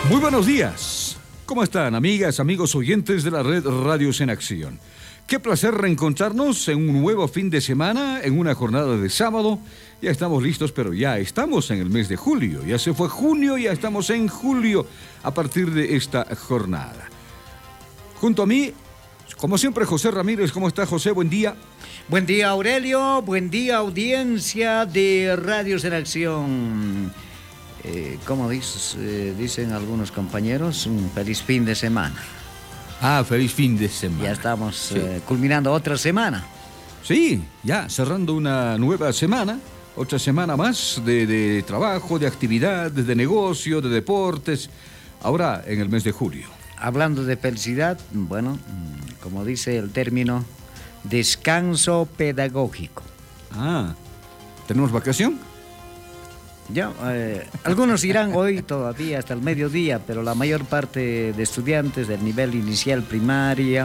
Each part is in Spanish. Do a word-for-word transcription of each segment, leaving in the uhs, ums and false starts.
Muy buenos días. ¿Cómo están, amigas, amigos oyentes de la red Radios en Acción? Qué placer reencontrarnos en un nuevo fin de semana, en una jornada de sábado. Ya estamos listos, pero ya estamos en el mes de julio. Ya se fue junio, ya estamos en julio a partir de esta jornada. Junto a mí, como siempre, José Ramírez. ¿Cómo está, José? Buen día. Buen día, Aurelio. Buen día, audiencia de Radios en Acción. Eh, como dices, eh, dicen algunos compañeros, un feliz fin de semana. Ah, feliz fin de semana. Ya estamos sí. eh, culminando otra semana. Sí, ya cerrando una nueva semana, otra semana más de, de trabajo, de actividad, de negocio, de deportes, ahora en el mes de julio. Hablando de felicidad, bueno, como dice el término, descanso pedagógico. Ah, ¿tenemos vacación? Ya, eh, algunos irán hoy todavía hasta el mediodía, pero la mayor parte de estudiantes del nivel inicial primaria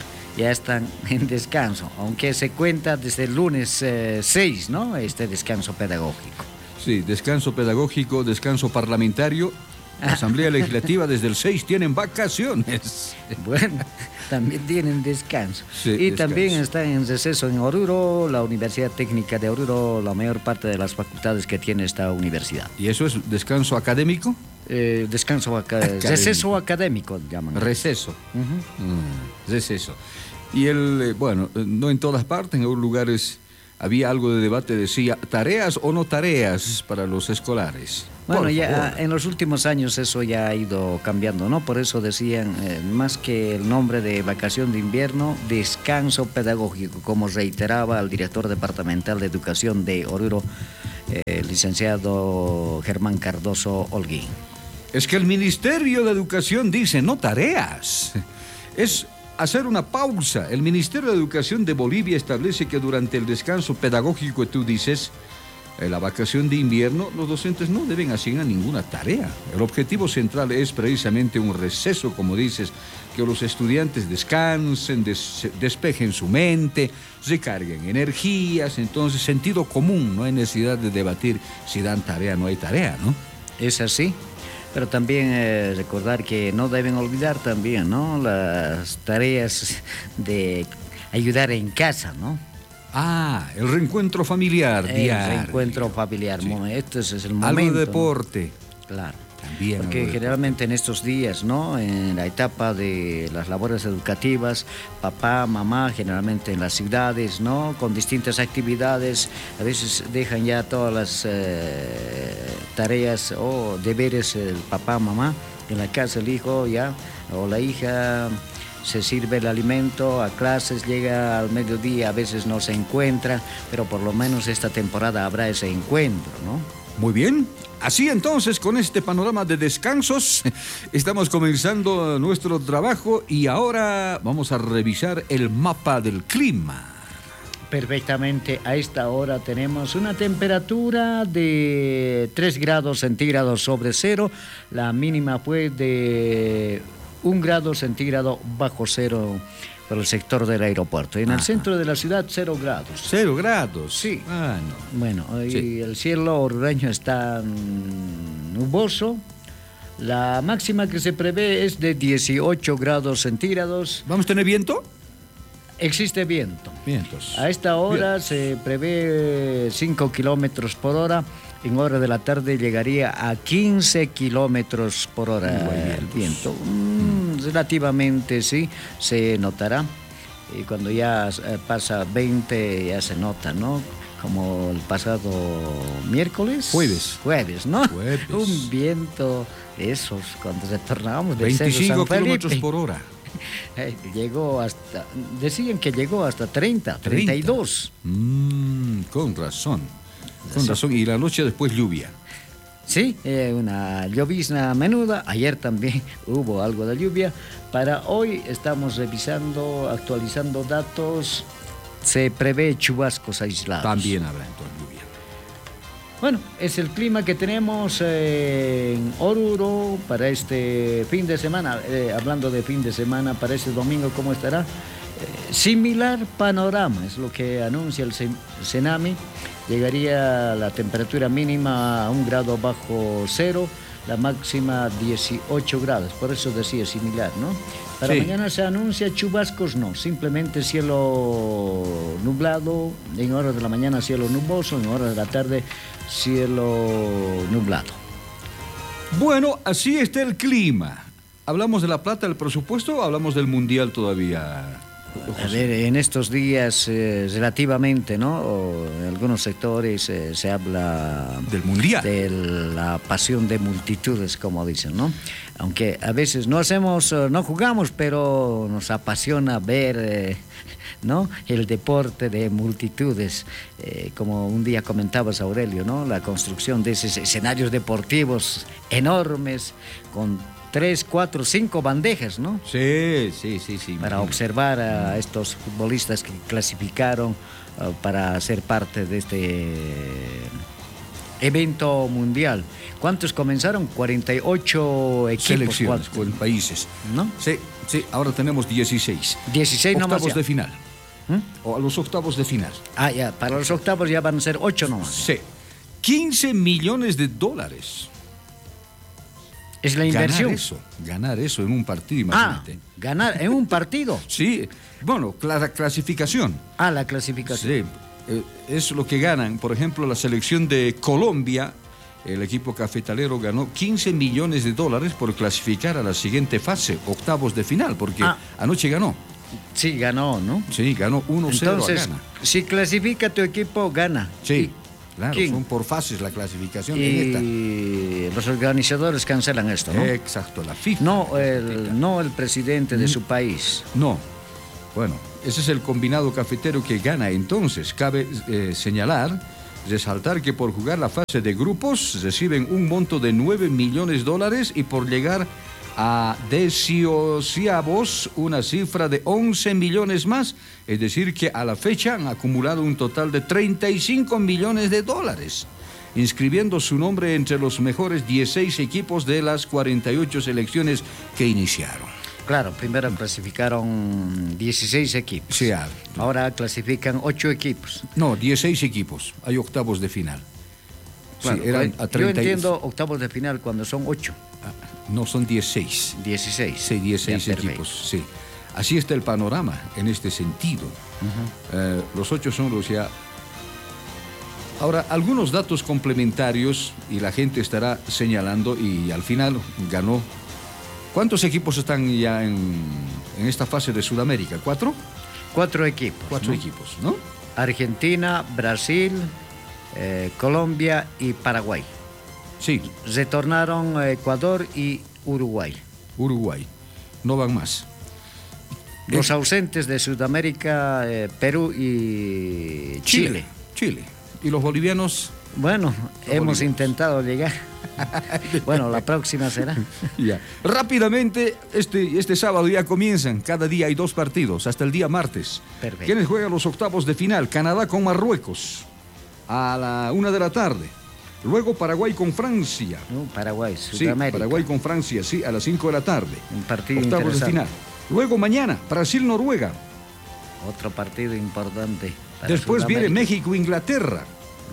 ya están en descanso, aunque se cuenta desde el lunes eh, seis, ¿no? Este descanso pedagógico. Sí, descanso pedagógico, descanso parlamentario. La Asamblea Legislativa desde el seis tienen vacaciones. Bueno, también tienen descanso. Sí, y descanso. También están en receso en Oruro, la Universidad Técnica de Oruro, la mayor parte de las facultades que tiene esta universidad. ¿Y eso es descanso académico? Eh, descanso académico. Receso académico, llaman. Receso. Uh-huh. Mm, receso. Y el, eh, bueno, no en todas partes, en algunos lugares había algo de debate, decía, tareas o no tareas para los escolares. Bueno, ya en los últimos años eso ya ha ido cambiando, ¿no? Por eso decían, eh, más que el nombre de vacación de invierno, descanso pedagógico, como reiteraba el director departamental de educación de Oruro, eh, el licenciado Germán Cardoso Holguín. Es que el Ministerio de Educación dice, no tareas, es hacer una pausa. El Ministerio de Educación de Bolivia establece que durante el descanso pedagógico, tú dices, en la vacación de invierno, los docentes no deben asignar ninguna tarea. El objetivo central es precisamente un receso, como dices, que los estudiantes descansen, des- despejen su mente, recarguen energías. Entonces, sentido común, no hay necesidad de debatir si dan tarea o no hay tarea, ¿no? Es así, pero también eh, recordar que no deben olvidar también, ¿no? Las tareas de ayudar en casa, ¿no? Ah, el reencuentro familiar El diario. reencuentro familiar, Sí. este es el momento. Algo de deporte. Claro. También. Porque generalmente en estos días, ¿no? En la etapa de las labores educativas, papá, mamá, generalmente en las ciudades, ¿no? Con distintas actividades, a veces dejan ya todas las eh, tareas o deberes el papá, mamá, en la casa el hijo ya, o la hija. Se sirve el alimento, a clases, llega al mediodía, a veces no se encuentra, pero por lo menos esta temporada habrá ese encuentro, ¿no? Muy bien. Así entonces, con este panorama de descansos, estamos comenzando nuestro trabajo y ahora vamos a revisar el mapa del clima. Perfectamente, a esta hora tenemos una temperatura de tres grados centígrados sobre cero, la mínima fue de un grado centígrado bajo cero por el sector del aeropuerto. En Ajá. el centro de la ciudad, cero grados. ¿Cero grados? Sí. Ah, no. Bueno, y sí. El cielo orureño está nuboso. La máxima que se prevé es de dieciocho grados centígrados. ¿Vamos a tener viento? Existe viento. Vientos. A esta hora Bien. Se prevé cinco kilómetros por hora. En hora de la tarde llegaría a quince kilómetros por hora el viento. Mm, relativamente sí, se notará. Y cuando ya pasa veinte ya se nota, ¿no? Como el pasado miércoles. Jueves. Jueves, ¿no? Jueves. Un viento de esos, cuando retornábamos del veinticinco kilómetros Felipe. por hora. Llegó hasta, decían que llegó hasta treinta, treinta y dos. Mm, con razón, con razón. Y la noche después lluvia. Sí, eh, una llovizna menuda. Ayer también hubo algo de lluvia. Para hoy estamos revisando, actualizando datos. Se prevé chubascos aislados. También habrá entonces lluvia. Bueno, es el clima que tenemos eh, en Oruro para este fin de semana. Eh, hablando de fin de semana, para este domingo, ¿cómo estará? Eh, similar panorama, es lo que anuncia el Senami. Llegaría la temperatura mínima a un grado bajo cero, la máxima dieciocho grados, por eso decía similar, ¿no? Para sí. mañana se anuncia chubascos, no, simplemente cielo nublado, en horas de la mañana cielo nuboso, en horas de la tarde cielo nublado. Bueno, así está el clima. ¿Hablamos de La Plata, del presupuesto, o hablamos del Mundial todavía? A ver, en estos días eh, relativamente, ¿no? O en algunos sectores eh, se habla del Mundial, de la pasión de multitudes, como dicen, ¿no? Aunque a veces no hacemos, no jugamos, pero nos apasiona ver, eh, ¿no? El deporte de multitudes, eh, como un día comentabas, Aurelio, ¿no? La construcción de esos escenarios deportivos enormes con tres, cuatro, cinco bandejas, ¿no? Sí, sí, sí, sí. Para imagínate. observar a estos futbolistas que clasificaron uh, para ser parte de este evento mundial. ¿Cuántos comenzaron? cuarenta y ocho equipos. Selecciones, ¿cuántos? con países. ¿No? Sí, sí, ahora tenemos dieciséis. dieciséis nomás. Octavos ya. de final. ¿Mm? O a los octavos de final. Ah, ya, para los octavos ya van a ser ocho nomás. Sí. quince millones de dólares. Es la inversión. Ganar eso, ganar eso en un partido, Ah, imagínate. ganar en un partido. Sí, bueno, la clasificación. Ah, la clasificación. Sí, eh, es lo que ganan. Por ejemplo, la selección de Colombia, el equipo cafetalero ganó quince millones de dólares por clasificar a la siguiente fase, octavos de final, porque Ah. anoche ganó. Sí, ganó, ¿no? Sí, ganó uno cero a Entonces, Ghana. si clasifica tu equipo, gana. Sí, claro, ¿quién? son por fases la clasificación en esta. Y los organizadores cancelan esto, ¿no? Exacto, la FIFA. No el, no el presidente de su país. No. Bueno, ese es el combinado cafetero que gana. Entonces, cabe eh, señalar, resaltar que por jugar la fase de grupos reciben un monto de nueve millones de dólares y por llegar a decimoseavos una cifra de once millones más. Es decir, que a la fecha han acumulado un total de treinta y cinco millones de dólares, inscribiendo su nombre entre los mejores dieciséis equipos de las cuarenta y ocho selecciones que iniciaron. Claro, primero clasificaron dieciséis equipos. Sí, ah, Ahora clasifican ocho equipos. no, dieciséis equipos, hay octavos de final. Claro, sí, eran pues, a yo treinta y- entiendo octavos de final cuando son ocho, Ah, no, son dieciséis. dieciséis. Sí, dieciséis Ya, perfecto. equipos, sí. Así está el panorama en este sentido. Eh, los ocho son los ya... Ahora, algunos datos complementarios y la gente estará señalando y al final ganó. ¿Cuántos equipos están ya en, en esta fase de Sudamérica? ¿Cuatro? Cuatro equipos. Cuatro ¿no? equipos, ¿no? Argentina, Brasil, eh, Colombia y Paraguay. Sí, Retornaron Ecuador y Uruguay. Uruguay. No van más. Los ausentes de Sudamérica, eh, Perú y Chile. Chile. ¿Y los bolivianos? Bueno, Los hemos bolivianos. intentado llegar. Bueno, la próxima será. Ya. Rápidamente, este, este sábado ya comienzan. Cada día hay dos partidos, hasta el día martes. Perfecto. ¿Quiénes juegan los octavos de final? Canadá con Marruecos, a la una de la tarde. Luego Paraguay con Francia. No, Paraguay, Sí, Sudamérica. Paraguay con Francia, sí, a las cinco de la tarde. Un partido Octavos de interesante. final. Luego mañana, Brasil-Noruega. Otro partido importante. para Después viene Sudamérica. México-Inglaterra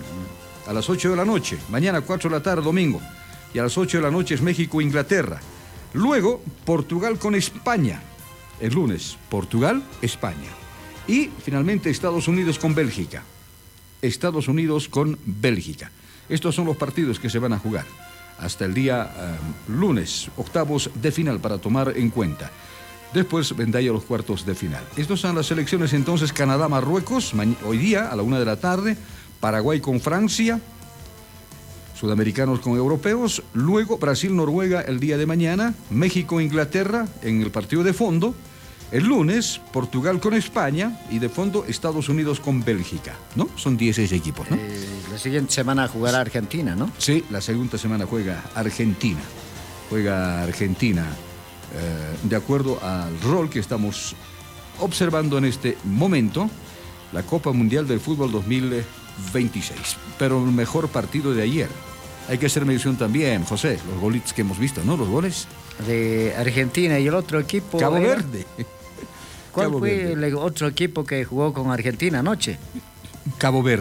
a las ocho de la noche. Mañana cuatro de la tarde, domingo. Y a las ocho de la noche es México-Inglaterra. Luego Portugal con España. El lunes, Portugal-España. Y finalmente Estados Unidos con Bélgica. Estados Unidos con Bélgica. Estos son los partidos que se van a jugar hasta el día eh, lunes, octavos de final para tomar en cuenta. Después vendrá ya los cuartos de final. Estas son las selecciones entonces: Canadá, Marruecos, hoy día a la una de la tarde, Paraguay con Francia, sudamericanos con europeos, luego Brasil, Noruega el día de mañana, México, Inglaterra en el partido de fondo, el lunes Portugal con España y de fondo Estados Unidos con Bélgica, ¿no? Son dieciséis equipos, ¿no? Eh, la siguiente semana jugará Argentina, ¿no? Sí, la segunda semana juega Argentina, juega Argentina. Eh, de acuerdo al rol que estamos observando en este momento, la Copa Mundial del Fútbol dos mil veintiséis. Pero el mejor partido de ayer. Hay que hacer mención también, José, los golitos que hemos visto, ¿no? Los goles. De Argentina y el otro equipo. Cabo era- Verde. ¿Cuál Cabo fue Verde. el otro equipo que jugó con Argentina anoche? Cabo Verde.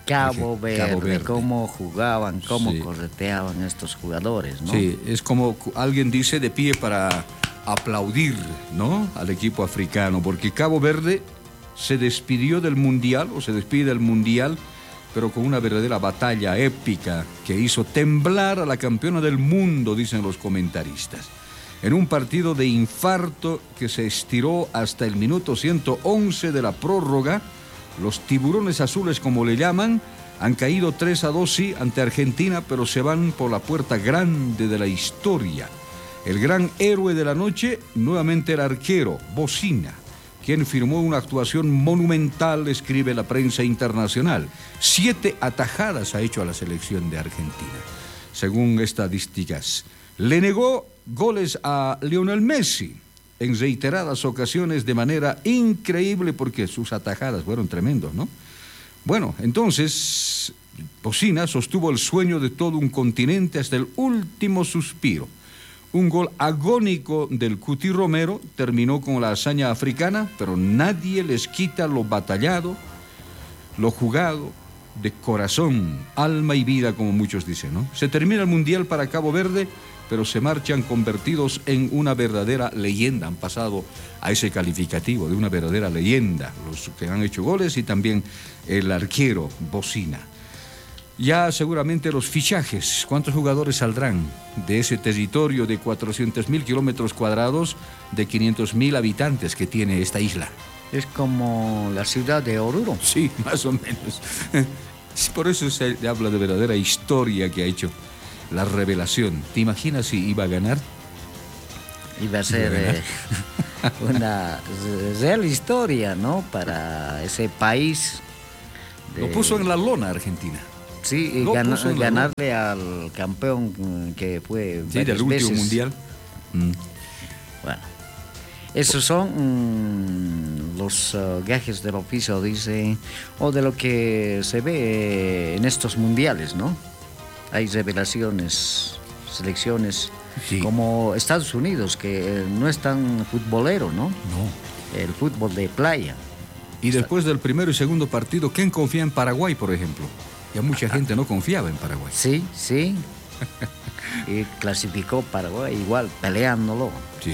Cabo Verde, Cabo Verde. cómo jugaban, cómo Sí. correteaban estos jugadores, ¿no? Sí, es como alguien dice de pie para aplaudir, ¿no?, al equipo africano, porque Cabo Verde se despidió del Mundial, o se despide del Mundial, pero con una verdadera batalla épica que hizo temblar a la campeona del mundo, dicen los comentaristas. En un partido de infarto que se estiró hasta el minuto ciento once de la prórroga, los tiburones azules, como le llaman, han caído tres a dos, sí, ante Argentina, pero se van por la puerta grande de la historia. El gran héroe de la noche, nuevamente el arquero, Bocina, quien firmó una actuación monumental, escribe la prensa internacional. Siete atajadas ha hecho a la selección de Argentina, según estadísticas. Le negó goles a Lionel Messi en reiteradas ocasiones de manera increíble, porque sus atajadas fueron tremendos, ¿no? Bueno, entonces, Bocina sostuvo el sueño de todo un continente hasta el último suspiro. Un gol agónico del Cuti Romero terminó con la hazaña africana, pero nadie les quita lo batallado, lo jugado, de corazón, alma y vida, como muchos dicen, ¿no? Se termina el Mundial para Cabo Verde, pero se marchan convertidos en una verdadera leyenda. Han pasado a ese calificativo de una verdadera leyenda, los que han hecho goles y también el arquero Bocina. Ya seguramente los fichajes, ¿cuántos jugadores saldrán de ese territorio de cuatrocientos mil kilómetros cuadrados, de quinientos mil habitantes que tiene esta isla? Es como la ciudad de Oruro. Sí, más o menos. Por eso se habla de verdadera historia que ha hecho la revelación. ¿Te imaginas si iba a ganar? Iba a ser eh, una real historia, ¿no? Para ese país. De... Lo puso en la lona Argentina. Sí, y gana, ganarle al campeón que fue sí, del último veces. mundial. Mm. Bueno, esos son mm, los uh, gajes del oficio, dice, o de lo que se ve en estos mundiales, ¿no? Hay revelaciones, selecciones, sí, como Estados Unidos, que no es tan futbolero, ¿no? No. El fútbol de playa. Y después del primero y segundo partido, ¿quién confía en Paraguay, por ejemplo? Ya mucha gente no confiaba en Paraguay. Sí, sí. Y clasificó Paraguay igual, peleándolo. Sí.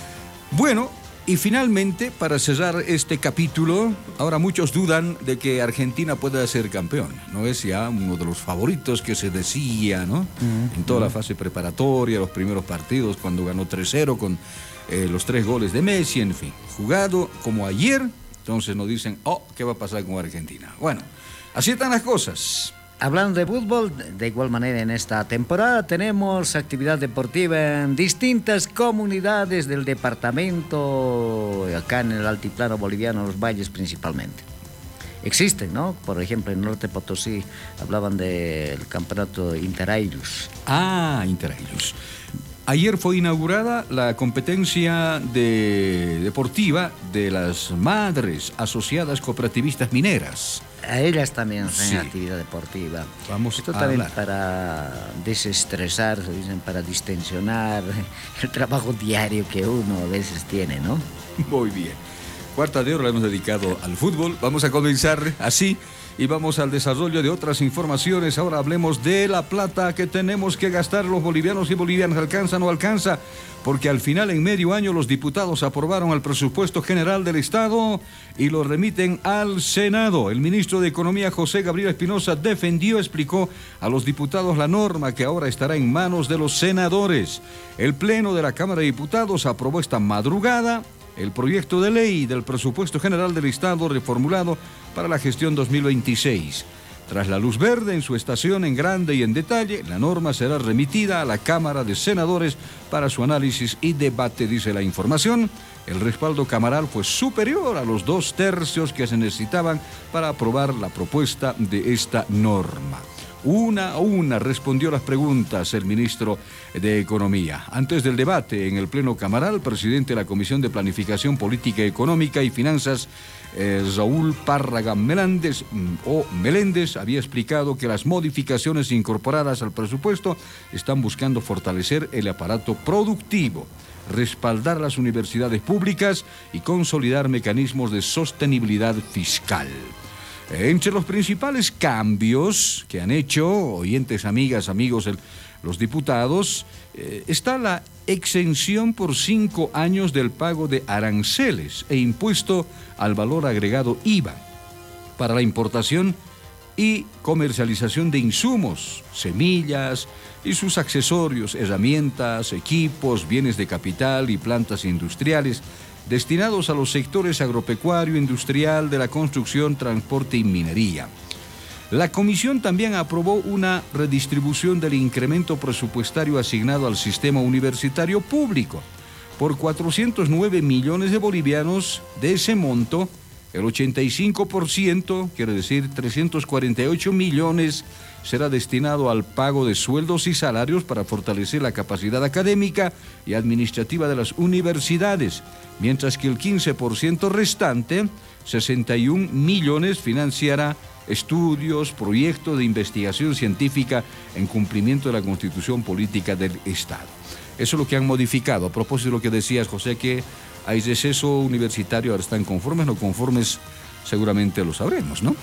Bueno, y finalmente, para cerrar este capítulo, ahora muchos dudan de que Argentina pueda ser campeón. No es ya uno de los favoritos que se decía, ¿no? Uh-huh. En toda la fase preparatoria, los primeros partidos, cuando ganó tres cero con eh, los tres goles de Messi, en fin. Jugado como ayer, entonces nos dicen, oh, ¿qué va a pasar con Argentina? Bueno, así están las cosas. Hablando de fútbol, de igual manera en esta temporada tenemos actividad deportiva en distintas comunidades del departamento, acá en el altiplano boliviano, los valles principalmente. Existen, ¿no? Por ejemplo, en Norte Potosí hablaban del campeonato Interailus. Ah, Interailus. Ayer fue inaugurada la competencia de, deportiva de las madres asociadas cooperativistas mineras. A ellas también hacen sí. actividad deportiva. Vamos Esto a también hablar. Para desestresar, dicen, para distensionar el trabajo diario que uno a veces tiene, ¿no? Muy bien. Cuarta de hora la hemos dedicado al fútbol. Vamos a comenzar así y vamos al desarrollo de otras informaciones. Ahora hablemos de la plata que tenemos que gastar los bolivianos y bolivianas. ¿Alcanza o no alcanza? Porque al final, en medio año, los diputados aprobaron el presupuesto general del Estado y lo remiten al Senado. El ministro de Economía, José Gabriel Espinosa, defendió, explicó a los diputados la norma que ahora estará en manos de los senadores. El Pleno de la Cámara de Diputados aprobó esta madrugada el proyecto de ley del presupuesto general del Estado reformulado para la gestión dos mil veintiséis. Tras la luz verde en su estación en grande y en detalle, la norma será remitida a la Cámara de Senadores para su análisis y debate, dice la información. El respaldo camaral fue superior a los dos tercios que se necesitaban para aprobar la propuesta de esta norma. Una a una respondió las preguntas el ministro de Economía. Antes del debate en el Pleno Camaral, el presidente de la Comisión de Planificación Política, Económica y Finanzas, eh, Raúl Párraga Meléndez, o Meléndez, había explicado que las modificaciones incorporadas al presupuesto están buscando fortalecer el aparato productivo, respaldar las universidades públicas y consolidar mecanismos de sostenibilidad fiscal. Entre los principales cambios que han hecho, oyentes, amigas, amigos, el, los diputados, eh, está la exención por cinco años del pago de aranceles e impuesto al valor agregado I V A para la importación y comercialización de insumos, semillas y sus accesorios, herramientas, equipos, bienes de capital y plantas industriales destinados a los sectores agropecuario, industrial, de la construcción, transporte y minería. La Comisión también aprobó una redistribución del incremento presupuestario asignado al sistema universitario público. Por cuatrocientos nueve millones de bolivianos, de ese monto, el ochenta y cinco por ciento, quiere decir trescientos cuarenta y ocho millones, será destinado al pago de sueldos y salarios para fortalecer la capacidad académica y administrativa de las universidades, mientras que el quince por ciento restante, sesenta y un millones, financiará estudios, proyectos de investigación científica en cumplimiento de la Constitución Política del Estado. Eso es lo que han modificado. A propósito de lo que decías, José, que hay receso universitario, ahora están conformes, no conformes, seguramente lo sabremos, ¿no?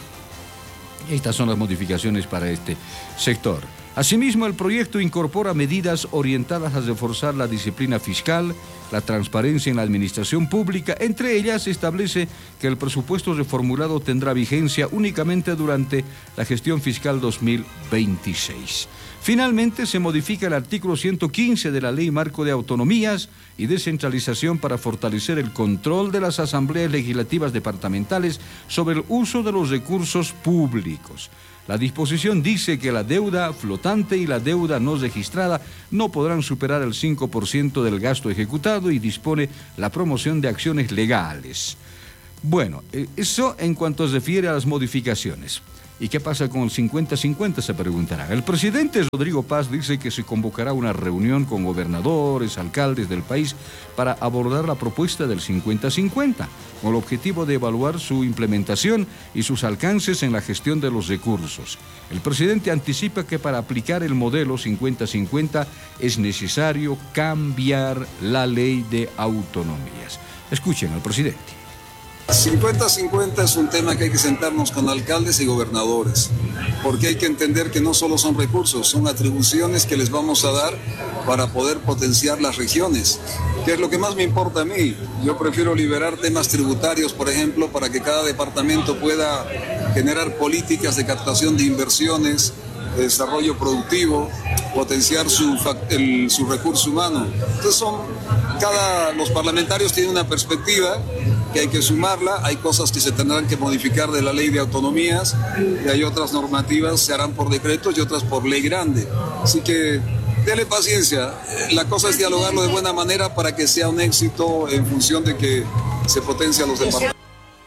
Estas son las modificaciones para este sector. Asimismo, el proyecto incorpora medidas orientadas a reforzar la disciplina fiscal, la transparencia en la administración pública. Entre ellas, establece que el presupuesto reformulado tendrá vigencia únicamente durante la gestión fiscal dos mil veintiséis. Finalmente, se modifica el artículo ciento quince de la Ley Marco de Autonomías y Descentralización para fortalecer el control de las asambleas legislativas departamentales sobre el uso de los recursos públicos. La disposición dice que la deuda flotante y la deuda no registrada no podrán superar el cinco por ciento del gasto ejecutado y dispone la promoción de acciones legales. Bueno, eso en cuanto se refiere a las modificaciones. ¿Y qué pasa con el cincuenta cincuenta? Se preguntará. El presidente Rodrigo Paz dice que se convocará una reunión con gobernadores, alcaldes del país para abordar la propuesta del cincuenta cincuenta, con el objetivo de evaluar su implementación y sus alcances en la gestión de los recursos. El presidente anticipa que para aplicar el modelo cincuenta cincuenta es necesario cambiar la ley de autonomías. Escuchen al presidente. cincuenta cincuenta es un tema que hay que sentarnos con alcaldes y gobernadores, porque hay que entender que no solo son recursos, son atribuciones que les vamos a dar para poder potenciar las regiones, que es lo que más me importa a mí. Yo prefiero liberar temas tributarios, por ejemplo, para que cada departamento pueda generar políticas de captación de inversiones, de desarrollo productivo, potenciar su, el, su recurso humano. Entonces son, cada, los parlamentarios tienen una perspectiva que hay que sumarla, hay cosas que se tendrán que modificar de la ley de autonomías y hay otras normativas, se harán por decretos y otras por ley grande. Así que dele paciencia, la cosa es dialogarlo de buena manera para que sea un éxito en función de que se potencie a los departamentos.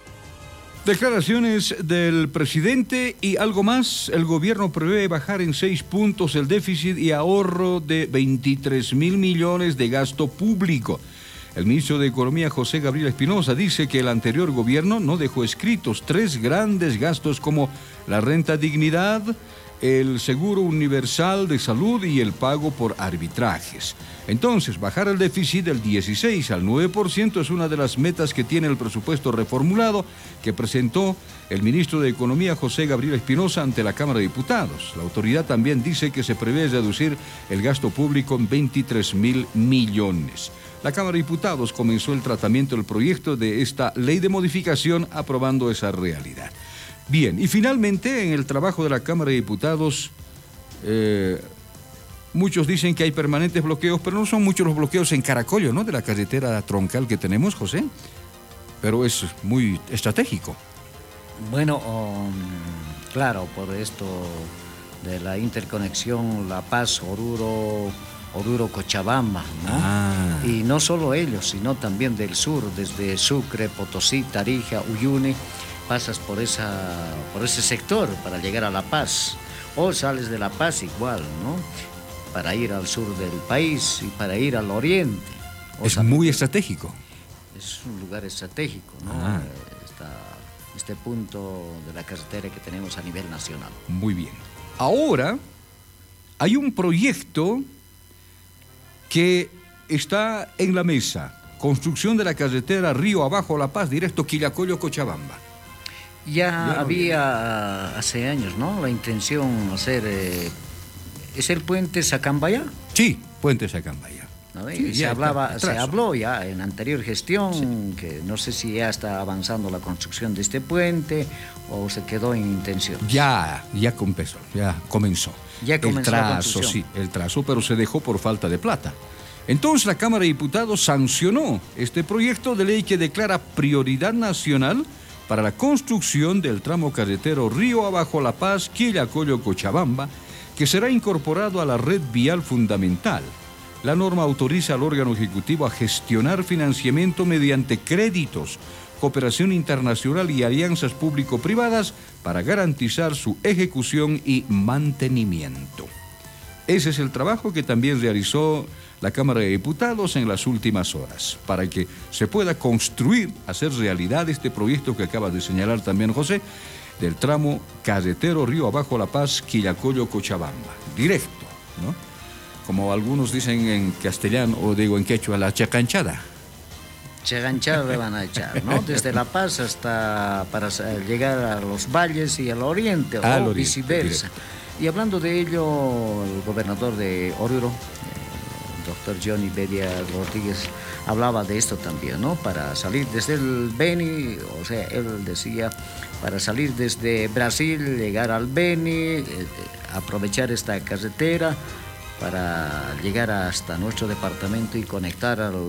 Declaraciones del presidente y algo más. El gobierno prevé bajar en seis puntos el déficit y ahorro de veintitrés mil millones de gasto público. El ministro de Economía, José Gabriel Espinosa, dice que el anterior gobierno no dejó escritos tres grandes gastos como la renta dignidad, el seguro universal de salud y el pago por arbitrajes. Entonces, bajar el déficit del dieciséis al nueve por ciento es una de las metas que tiene el presupuesto reformulado que presentó el ministro de Economía, José Gabriel Espinosa, ante la Cámara de Diputados. La autoridad también dice que se prevé reducir el gasto público en veintitrés mil millones. La Cámara de Diputados comenzó el tratamiento del proyecto de esta ley de modificación, aprobando esa realidad. Bien, y finalmente, en el trabajo de la Cámara de Diputados, eh, muchos dicen que hay permanentes bloqueos, pero no son muchos los bloqueos en Caracollo, ¿no?, de la carretera troncal que tenemos, José, pero es muy estratégico. Bueno, um, claro, por esto de la interconexión La Paz, Oruro, Oruro, Cochabamba, ¿no? Ah. Y no solo ellos, sino también del sur, desde Sucre, Potosí, Tarija, Uyuni, pasas por, esa, por ese sector para llegar a La Paz, o sales de La Paz igual, ¿no?, para ir al sur del país y para ir al oriente. Es sea, muy estratégico. Es un lugar estratégico, ¿no? Ah. Esta, este punto de la carretera que tenemos a nivel nacional. Muy bien. Ahora hay un proyecto que está en la mesa. Construcción de la carretera Río Abajo La Paz, directo Quillacollo, Cochabamba. Ya, Ya no había hace años, ¿no? La intención de hacer... Eh, ¿es el puente Sacambaya? Sí, Puente Sacambaya. ¿No? Sí, Y se, ya hablaba, está, se trazo. habló ya en anterior gestión, sí, que no sé si ya está avanzando la construcción de este puente o se quedó en intención. Ya, ya comenzó, ya comenzó. Ya comenzó el la trazo, construcción. sí, el trazo, pero se dejó por falta de plata. Entonces la Cámara de Diputados sancionó este proyecto de ley que declara prioridad nacional para la construcción del tramo carretero Río Abajo La Paz, Quillacollo, Cochabamba, que será incorporado a la red vial fundamental. La norma autoriza al órgano ejecutivo a gestionar financiamiento mediante créditos, cooperación internacional y alianzas público-privadas para garantizar su ejecución y mantenimiento. Ese es el trabajo que también realizó la Cámara de Diputados en las últimas horas, para que se pueda construir, hacer realidad este proyecto que acaba de señalar también José, del tramo carretero Río Abajo La Paz, Quillacollo, Cochabamba. Directo, ¿no? Como algunos dicen en castellano, o digo en quechua, la chacanchada. Chaganchada le van a echar, ¿no? Desde La Paz hasta para llegar a los valles y al oriente, Al o oriente, viceversa. directo. Y hablando de ello, el gobernador de Oruro, el doctor Johnny Bedia Rodríguez, hablaba de esto también, ¿no? Para salir desde el Beni, o sea, él decía, para salir desde Brasil, llegar al Beni, eh, aprovechar esta carretera para llegar hasta nuestro departamento y conectar al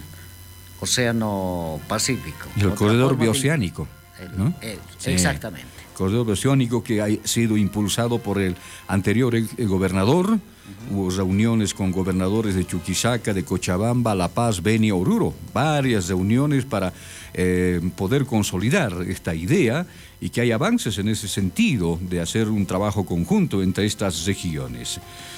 Océano Pacífico. Y el Otra corredor forma de- bioceánico, el- ¿no? el- Sí. Exactamente. Corredor bioceánico que ha sido impulsado por el anterior eh, gobernador. Uh-huh. Hubo reuniones con gobernadores de Chuquisaca, de Cochabamba, La Paz, Beni, Oruro. Varias reuniones para eh, poder consolidar esta idea y que hay avances en ese sentido de hacer un trabajo conjunto entre estas regiones.